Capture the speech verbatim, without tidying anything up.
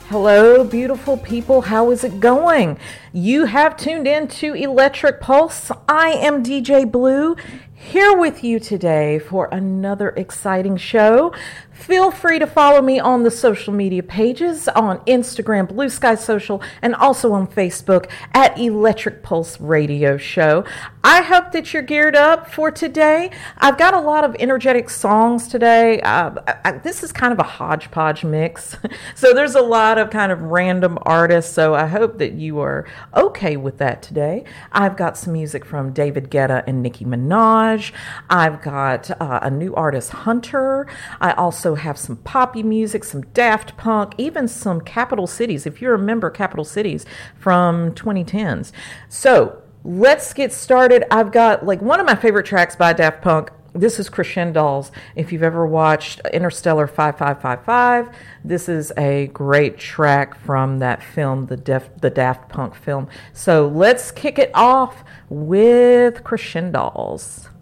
Hello, beautiful people. How is it going? You have tuned in to Electric Pulse. I am D J Blue, here with you today for another exciting show. Feel free to follow me on the social media pages on Instagram, Blue Sky Social, and also on Facebook at Electric Pulse Radio Show. I hope that you're geared up for today. I've got a lot of energetic songs today. Uh, I, this is kind of a hodgepodge mix. So there's a lot of kind of random artists. So I hope that you are okay with that today. I've got some music from David Guetta and Nicki Minaj. I've got uh, a new artist, Hunter. I also have some poppy music, some Daft Punk, even some Capital Cities, if you remember Capital Cities from twenty tens. So let's get started. I've got like one of my favorite tracks by Daft Punk. This is Crescendos. If you've ever watched Interstellar five five five five, this is a great track from that film, the, Def, the Daft Punk film. So let's kick it off with Crescendos.